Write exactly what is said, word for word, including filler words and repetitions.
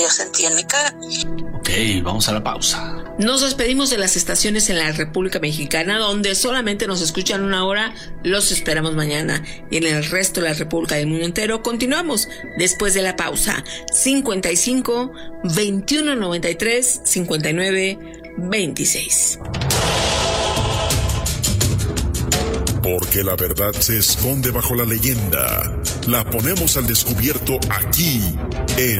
yo sentí en mi cara. Ok, vamos a la pausa. Nos despedimos de las estaciones en la República Mexicana, donde solamente nos escuchan una hora. Los esperamos mañana. Y en el resto de la República del mundo entero, continuamos después de la pausa. cincuenta y cinco, veintiuno noventa y tres, cincuenta y nueve, veintiséis. Porque la verdad se esconde bajo la leyenda. La ponemos al descubierto aquí en